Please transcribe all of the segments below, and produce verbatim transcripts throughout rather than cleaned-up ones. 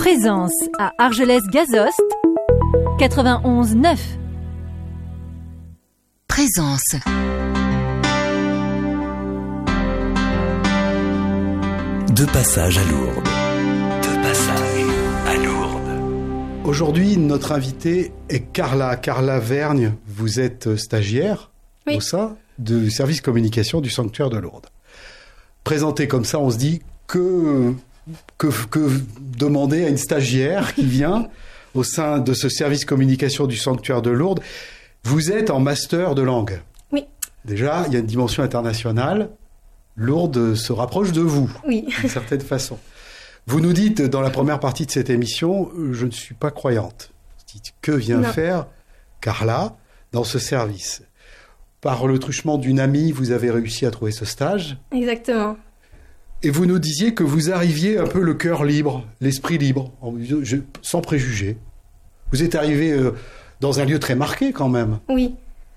Présence à Argelès-Gazost, quatre-vingt-onze neuf. Présence. De passage à Lourdes. De passage à Lourdes. Aujourd'hui, notre invitée est Carla. Carla Vergne, vous êtes stagiaire oui. au sein du service communication du sanctuaire de Lourdes. Présenté comme ça, on se dit que, que, que demander à une stagiaire qui vient au sein de ce service communication du sanctuaire de Lourdes. Vous êtes en master de langue. Oui. Déjà, il y a une dimension internationale. Lourdes se rapproche de vous, oui. d'une certaine façon. Vous nous dites, dans la première partie de cette émission, je ne suis pas croyante. Vous dites, que vient non. faire Carla dans ce service ? Par le truchement d'une amie, vous avez réussi à trouver ce stage. Exactement. Et vous nous disiez que vous arriviez un peu le cœur libre, l'esprit libre, sans préjugés. Vous êtes arrivé euh, dans un lieu très marqué quand même. Oui.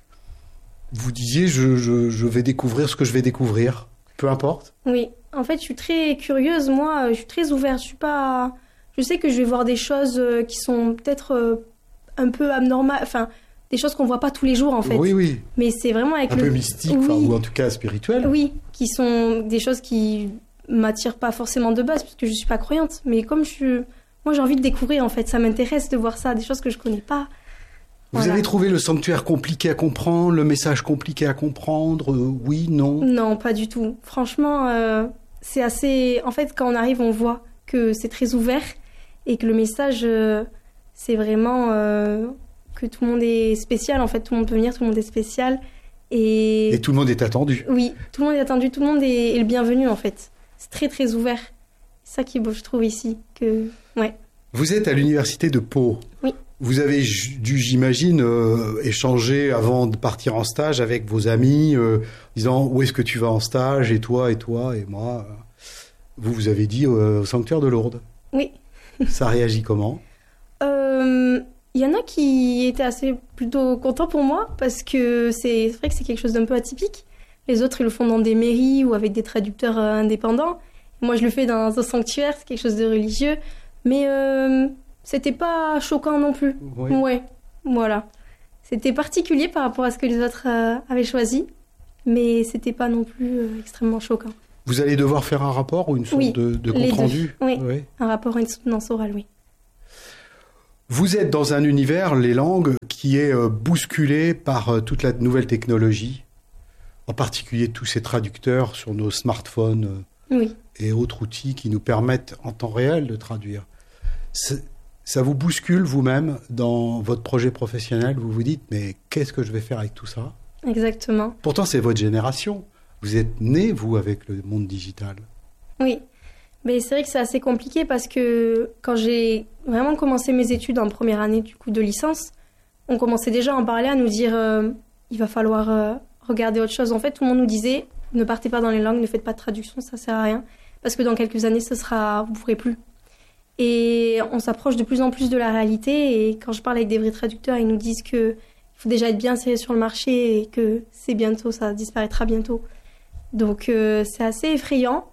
Vous disiez, je, je, je vais découvrir ce que je vais découvrir. Peu importe. Oui, en fait, je suis très curieuse. Moi, je suis très ouverte. Je suis pas. Je sais que je vais voir des choses qui sont peut-être un peu abnormales. Enfin, des choses qu'on voit pas tous les jours, en fait. Oui, oui. Mais c'est vraiment avec un le. peu mystique, oui. ou en tout cas spirituel. Oui, qui sont des choses qui m'attirent pas forcément de base, parce que je suis pas croyante. Mais comme je suis, moi, j'ai envie de découvrir. En fait, ça m'intéresse de voir ça, des choses que je connais pas. Vous Voilà. avez trouvé le sanctuaire compliqué à comprendre, le message compliqué à comprendre, euh, oui, non? Non, pas du tout. Franchement, euh, c'est assez... En fait, quand on arrive, on voit que c'est très ouvert et que le message, euh, c'est vraiment euh, que tout le monde est spécial. En fait, tout le monde peut venir, tout le monde est spécial. Et, et tout le monde est attendu. Oui, tout le monde est attendu, tout le monde est, est le bienvenu, en fait. C'est très, très ouvert. C'est ça qui est beau, je trouve, ici. Que... Ouais. Vous êtes à l'université de Pau. Oui. Vous avez dû, j'imagine, euh, échanger avant de partir en stage avec vos amis, euh, disant où est-ce que tu vas en stage, et toi, et toi, et moi. Vous, vous avez dit euh, au sanctuaire de Lourdes. Oui. Ça réagit comment ? euh, y en a qui étaient assez plutôt contents pour moi, parce que c'est, c'est vrai que c'est quelque chose d'un peu atypique. Les autres, ils le font dans des mairies ou avec des traducteurs euh, indépendants. Moi, je le fais dans un sanctuaire, c'est quelque chose de religieux. Mais... Euh, C'était pas choquant non plus. Oui. Ouais, voilà. C'était particulier par rapport à ce que les autres euh, avaient choisi, mais c'était pas non plus euh, extrêmement choquant. Vous allez devoir faire un rapport ou une sorte oui, de, de compte-rendu ? Oui, oui, un rapport et une soutenance orale, oui. Vous êtes dans un univers, les langues, qui est euh, bousculé par euh, toute la nouvelle technologie, en particulier tous ces traducteurs sur nos smartphones euh, oui. et autres outils qui nous permettent en temps réel de traduire. C'est... Ça vous bouscule vous-même dans votre projet professionnel. Vous vous dites, mais qu'est-ce que je vais faire avec tout ça ? Exactement. Pourtant, c'est votre génération. Vous êtes né, vous, avec le monde digital. Oui, mais c'est vrai que c'est assez compliqué parce que quand j'ai vraiment commencé mes études en première année du coup de licence, on commençait déjà à en parler, à nous dire euh, il va falloir euh, regarder autre chose. En fait, tout le monde nous disait, ne partez pas dans les langues, ne faites pas de traduction, ça sert à rien. Parce que dans quelques années, ce sera, vous ne pourrez plus. Et on s'approche de plus en plus de la réalité. Et quand je parle avec des vrais traducteurs, ils nous disent qu'il faut déjà être bien serré sur le marché et que c'est bientôt, ça disparaîtra bientôt. Donc euh, c'est assez effrayant.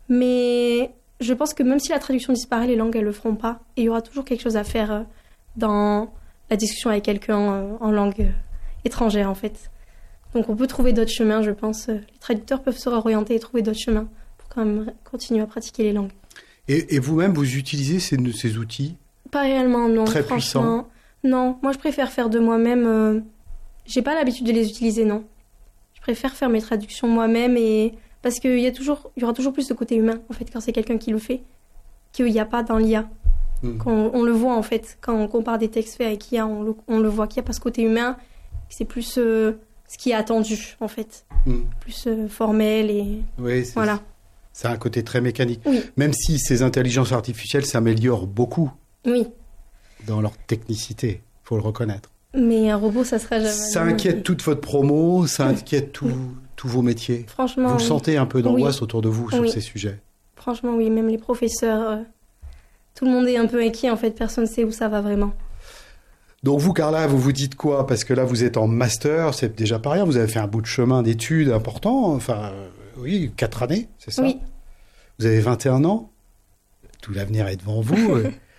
Mais je pense que même si la traduction disparaît, les langues, elles ne le feront pas. Et il y aura toujours quelque chose à faire euh, dans la discussion avec quelqu'un euh, en langue euh, étrangère, en fait. Donc on peut trouver d'autres chemins, je pense. Les traducteurs peuvent se réorienter et trouver d'autres chemins pour quand même continuer à pratiquer les langues. Et, et vous-même, vous utilisez ces, ces outils ? Pas réellement, non. Très franchement. puissants. Non, moi je préfère faire de moi-même. Euh, j'ai pas l'habitude de les utiliser, non. Je préfère faire mes traductions moi-même et parce qu'il y a toujours, il y aura toujours plus de côté humain en fait quand c'est quelqu'un qui le fait qu'il n'y a pas dans l'I A. Mmh. Quand on le voit en fait quand on compare des textes faits avec I A, on le, on le voit qu'il n'y a pas ce côté humain. Que c'est plus euh, ce qui est attendu en fait, mmh. plus euh, formel et oui, c'est voilà. Ça a un côté très mécanique. Oui. Même si ces intelligences artificielles s'améliorent beaucoup oui. dans leur technicité, il faut le reconnaître. Mais un robot, ça sera jamais... Ça inquiète oui. toute votre promo, ça inquiète tout, oui. tous vos métiers. Franchement, Vous oui. sentez un peu d'angoisse oui. autour de vous sur oui. ces sujets ? Franchement, oui. Même les professeurs, euh, tout le monde est un peu inquiet. En fait, personne ne sait où ça va vraiment. Donc vous, Carla, vous vous dites quoi ? Parce que là, vous êtes en master, c'est déjà pas rien. Vous avez fait un bout de chemin d'études important. Enfin, euh, oui, quatre années, c'est ça ? Oui. Vous avez vingt et un ans. Tout l'avenir est devant vous.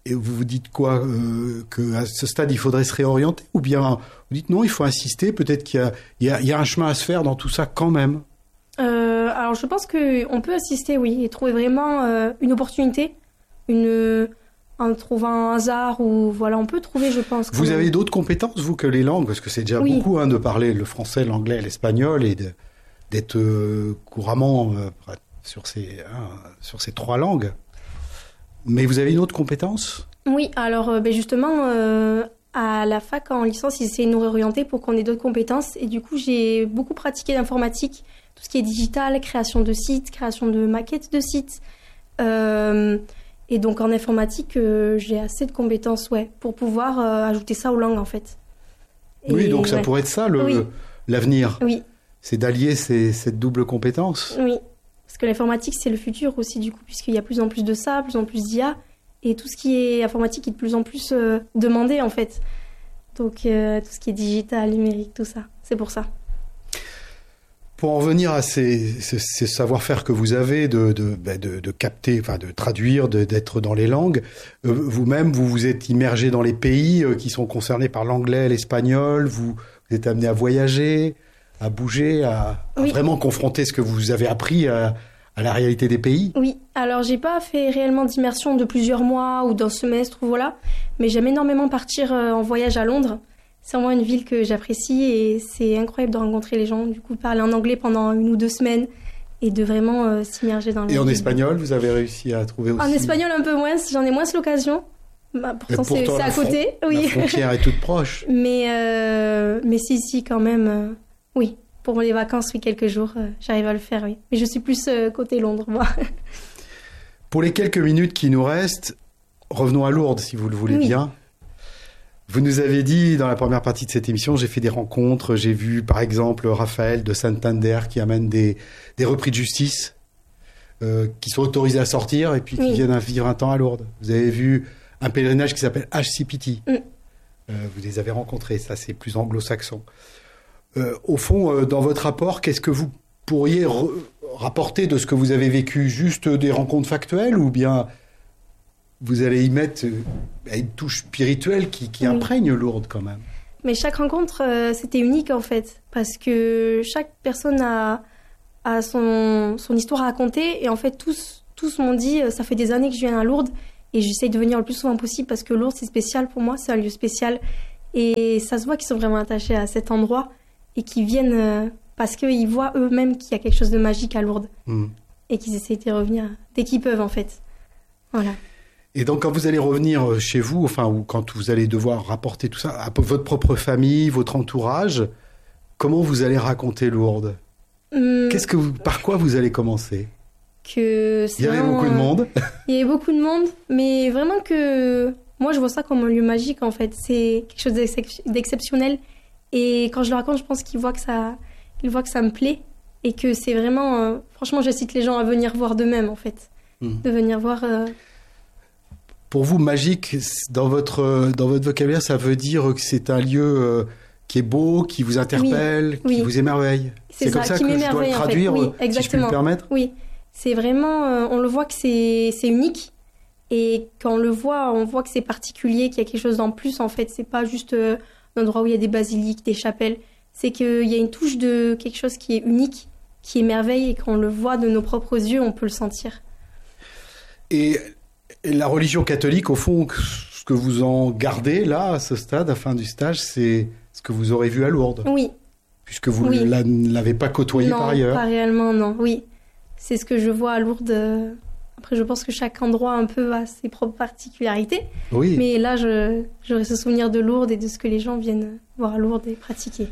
et vous vous dites quoi euh, qu'à ce stade, il faudrait se réorienter? Ou bien vous dites non, il faut insister, peut-être qu'il y a, il y a, il y a un chemin à se faire dans tout ça quand même? Euh, alors je pense qu'on peut assister, oui, et trouver vraiment euh, une opportunité, une, en trouvant un hasard, ou voilà, on peut trouver, je pense. Vous avez d'autres compétences, vous, que les langues? Parce que c'est déjà oui. beaucoup hein, de parler le français, l'anglais, l'espagnol, et de, d'être euh, couramment euh, sur, ces, hein, sur ces trois langues. Mais vous avez une autre compétence? Oui, alors euh, ben justement, euh, à la fac, en licence, ils essaient de nous réorienter pour qu'on ait d'autres compétences. Et du coup, j'ai beaucoup pratiqué l'informatique, tout ce qui est digital, création de sites, création de maquettes de sites. Euh, et donc, en informatique, euh, j'ai assez de compétences, ouais, pour pouvoir euh, ajouter ça aux langues, en fait. Et, oui, donc ça ouais. pourrait être ça, le, oui. l'avenir. Oui. C'est d'allier ces, cette double compétence. Oui, parce que l'informatique, c'est le futur aussi, du coup, puisqu'il y a plus en plus de ça, plus en plus d'I A. Et tout ce qui est informatique est de plus en plus euh, demandé, en fait. Donc, euh, tout ce qui est digital, numérique, tout ça. C'est pour ça. Pour en revenir à ces, ces, ces savoir-faire que vous avez de, de, de, de capter, enfin de traduire, de, d'être dans les langues, euh, vous-même, vous vous êtes immergé dans les pays euh, qui sont concernés par l'anglais, l'espagnol, vous, vous êtes amené à voyager, à bouger, à, à oui. vraiment confronter ce que vous avez appris à, à la réalité des pays. Oui, alors j'ai pas fait réellement d'immersion de plusieurs mois ou d'un semestre, ou voilà, mais j'aime énormément partir euh, en voyage à Londres. C'est vraiment une ville que j'apprécie et c'est incroyable de rencontrer les gens, du coup parler en anglais pendant une ou deux semaines et de vraiment euh, s'immerger dans le Et en ville. espagnol, vous avez réussi à trouver aussi? En espagnol un peu moins, j'en ai moins l'occasion. Bah, pourtant, c'est, c'est à côté, fron- oui. La frontière est toute proche. mais, euh, mais si, si, quand même, euh, oui. Pour les vacances, oui, quelques jours, euh, j'arrive à le faire, oui. Mais je suis plus euh, côté Londres, moi. Pour les quelques minutes qui nous restent, revenons à Lourdes, si vous le voulez oui. bien. Vous nous avez dit, dans la première partie de cette émission, j'ai fait des rencontres, j'ai vu, par exemple, Raphaël de Santander qui amène des, des repris de justice, euh, qui sont autorisés à sortir et puis qui oui. viennent à vivre un temps à Lourdes. Vous avez vu un pèlerinage qui s'appelle H C P T. Mm. Euh, vous les avez rencontrés, ça c'est plus anglo-saxon. Euh, au fond, euh, dans votre rapport, qu'est-ce que vous pourriez re- rapporter de ce que vous avez vécu? Juste des rencontres factuelles ou bien vous allez y mettre euh, une touche spirituelle qui, qui oui. imprègne Lourdes quand même? Mais chaque rencontre, euh, c'était unique en fait, parce que chaque personne a, a son, son histoire à raconter et en fait tous, tous m'ont dit euh, ça fait des années que je viens à Lourdes et j'essaye de venir le plus souvent possible parce que Lourdes c'est spécial pour moi, c'est un lieu spécial et ça se voit qu'ils sont vraiment attachés à cet endroit et qu'ils viennent euh, parce qu'ils voient eux-mêmes qu'il y a quelque chose de magique à Lourdes mmh. et qu'ils essayent de revenir dès qu'ils peuvent en fait. Voilà. Et donc, quand vous allez revenir chez vous, enfin, ou quand vous allez devoir rapporter tout ça à votre propre famille, votre entourage, comment vous allez raconter Lourdes? mmh. Qu'est-ce que vous, par quoi vous allez commencer? Que il y avait beaucoup de monde. Il y avait beaucoup de monde, mais vraiment que moi, je vois ça comme un lieu magique, en fait. C'est quelque chose d'excep- d'exceptionnel. Et quand je le raconte, je pense qu'ils voient que ça, ils voient que ça me plaît et que c'est vraiment... Euh, franchement, j'incite les gens à venir voir d'eux-mêmes, en fait. mmh. De venir voir... Euh, Pour vous, magique, dans votre, dans votre vocabulaire, ça veut dire que c'est un lieu euh, qui est beau, qui vous interpelle, oui, qui oui. vous émerveille. C'est, c'est ça, comme ça qui que je dois le traduire, en fait. Oui, exactement. si je puis me permettre. Oui, c'est vraiment... Euh, on le voit que c'est, c'est unique. Et quand on le voit, on voit que c'est particulier, qu'il y a quelque chose en plus, en fait. C'est pas juste euh, un endroit où il y a des basiliques, des chapelles. C'est qu'il y a une touche de quelque chose qui est unique, qui émerveille. Et quand on le voit de nos propres yeux, on peut le sentir. Et... Et la religion catholique, au fond, ce que vous en gardez là, à ce stade, à la fin du stage, c'est ce que vous aurez vu à Lourdes. Oui. Puisque vous oui. ne l'avez pas côtoyé non, par ailleurs. Non, pas réellement, non. Oui. C'est ce que je vois à Lourdes. Après, je pense que chaque endroit un peu a ses propres particularités. Oui. Mais là, je, j'aurais ce souvenir de Lourdes et de ce que les gens viennent voir à Lourdes et pratiquer.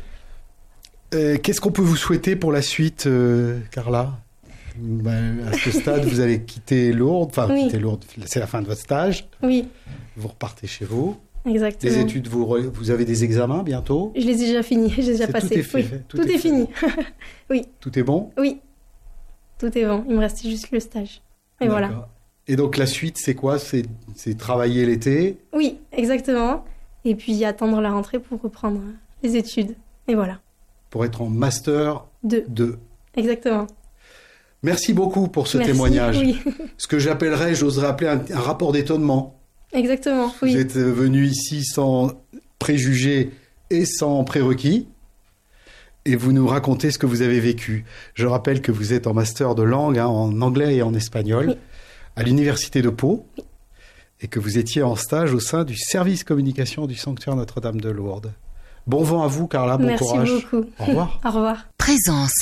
Euh, qu'est-ce qu'on peut vous souhaiter pour la suite, euh, Carla ? Ben, à ce stade, vous allez quitter Lourdes, enfin oui. quitter Lourdes, c'est la fin de votre stage. Oui. Vous repartez chez vous. Exactement. Les études, vous, vous avez des examens bientôt ? Je les ai déjà finis, je les ai déjà c'est passés. Tout est fait. Oui. Tout, tout est, est fini. Oui. Tout est bon ? Oui. Tout est bon. Il me restait juste le stage. Et D'accord. voilà. Et donc la suite, c'est quoi ? c'est, c'est travailler l'été ? Oui, exactement. Et puis attendre la rentrée pour reprendre les études. Et voilà. Pour être en master deux. deux. Exactement. Merci beaucoup pour ce Merci, témoignage. Oui. Ce que j'appellerais, j'oserais appeler un, un rapport d'étonnement. Exactement, oui. Vous êtes venu ici sans préjugés et sans prérequis. Et vous nous racontez ce que vous avez vécu. Je rappelle que vous êtes en master de langue, hein, en anglais et en espagnol, oui. à l'université de Pau, oui. et que vous étiez en stage au sein du service communication du sanctuaire Notre-Dame de Lourdes. Bon vent à vous, Carla, bon Merci courage. Merci beaucoup. Au revoir. Au revoir. Présence.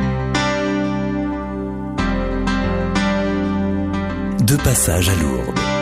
De passage à Lourdes.